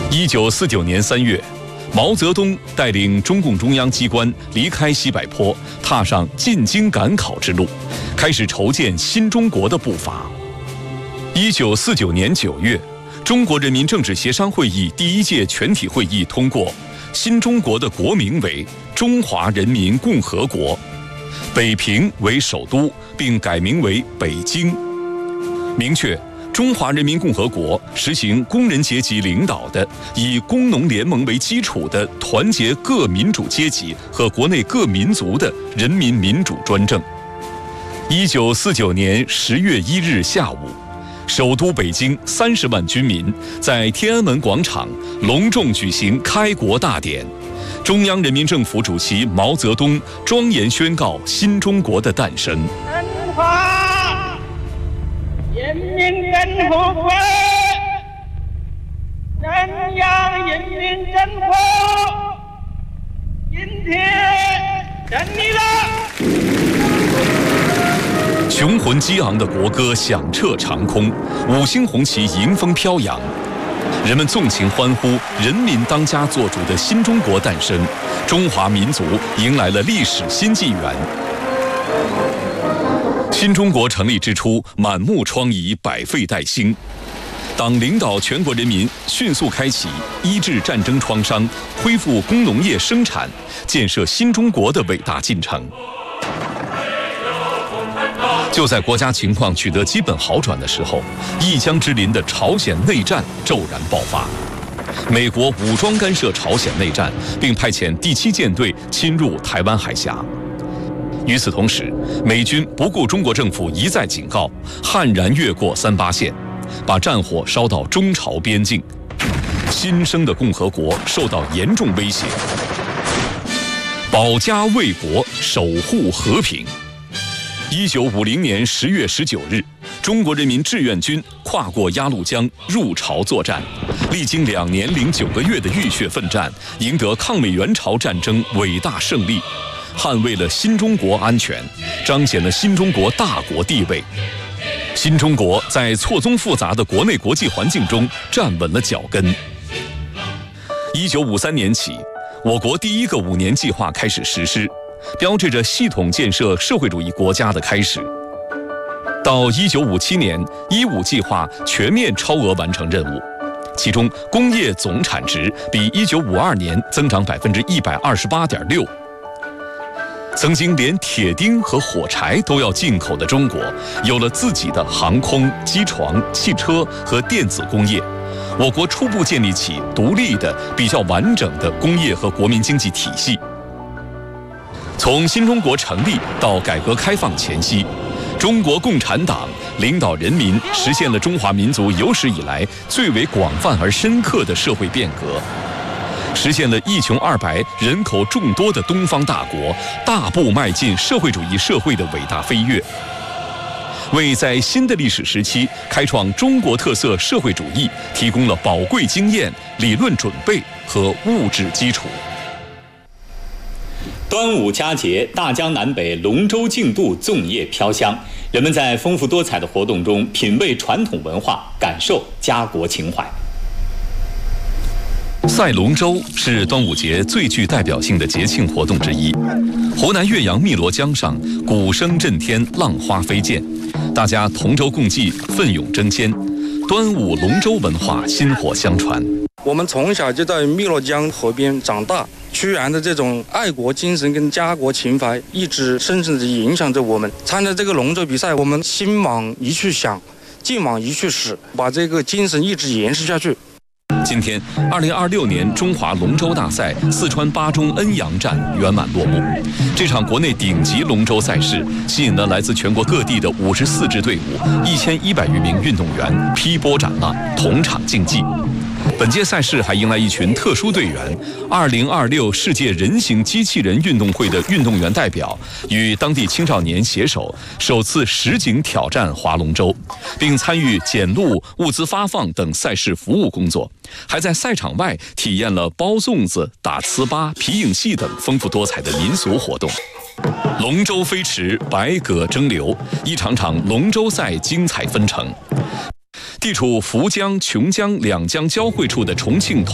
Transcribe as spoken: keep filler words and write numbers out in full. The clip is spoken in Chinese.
一九四九年三月，毛泽东带领中共中央机关离开西柏坡，踏上进京赶考之路，开始筹建新中国的步伐。一九四九年九月，中国人民政治协商会议第一届全体会议通过新中国的国名为中华人民共和国，北平为首都，并改名为北京，明确中华人民共和国实行工人阶级领导的、以工农联盟为基础的团结各民主阶级和国内各民族的人民民主专政。一九四九年十月一日下午，首都北京三十万军民在天安门广场隆重举行开国大典，中央人民政府主席毛泽东庄严宣告新中国的诞生。 中华人民共和国，中央人民政府今天成立了。 雄浑激昂的国歌响彻长空，五星红旗迎风飘扬，人们纵情欢呼人民当家作主的新中国诞生，中华民族迎来了历史新纪元。新中国成立之初，满目疮痍，百废待兴。党领导全国人民迅速开启医治战争创伤、恢复工农业生产、建设新中国的伟大进程。就在国家情况取得基本好转的时候，一江之邻的朝鲜内战骤然爆发。美国武装干涉朝鲜内战，并派遣第七舰队侵入台湾海峡。与此同时，美军不顾中国政府一再警告，悍然越过三八线，把战火烧到中朝边境。新生的共和国受到严重威胁。保家卫国，守护和平。一九五零年十月十九日，中国人民志愿军跨过鸭绿江入朝作战，历经两年零九个月的浴血奋战，赢得抗美援朝战争伟大胜利，捍卫了新中国安全，彰显了新中国大国地位。新中国在错综复杂的国内国际环境中站稳了脚跟。一九五三年起，我国第一个五年计划开始实施，标志着系统建设社会主义国家的开始。到一九五七年，一五计划全面超额完成任务，其中工业总产值比一九五二年增长百分之一百二十八点六。曾经连铁钉和火柴都要进口的中国，有了自己的航空、机床、汽车和电子工业。我国初步建立起独立的、比较完整的工业和国民经济体系。从新中国成立到改革开放前夕，中国共产党领导人民实现了中华民族有史以来最为广泛而深刻的社会变革，实现了一穷二白、人口众多的东方大国大步迈进社会主义社会的伟大飞跃，为在新的历史时期开创中国特色社会主义提供了宝贵经验、理论准备和物质基础。 端午佳节，大江南北龙舟竞渡，粽叶飘香，人们在丰富多彩的活动中品味传统文化，感受家国情怀。 赛龙舟是端午节最具代表性的节庆活动之一。湖南岳阳汨罗江上，鼓声震天，浪花飞溅，大家同舟共济，奋勇争先，端午龙舟文化薪火相传。 我们从小就在汨罗江河边长大，屈原的这种爱国精神跟家国情怀一直深深地影响着我们。参加这个龙舟比赛，我们心往一去想，劲往一去使，把这个精神一直延续下去。 今天，二零二六年中华龙舟大赛四川巴中恩阳站圆满落幕。这场国内顶级龙舟赛事吸引了来自全国各地的五十四支队伍、一千一百余名运动员劈波斩浪，同场竞技。本届赛事还迎来一群特殊队员——二零二六世界人形机器人运动会的运动员代表，与当地青少年携手，首次实景挑战划龙舟，并参与检录、物资发放等赛事服务工作，还在赛场外体验了包粽子、打糍粑、皮影戏等丰富多彩的民俗活动。龙舟飞驰，百舸争流，一场场龙舟赛精彩纷呈。地处涪江、琼江两江交汇处的重庆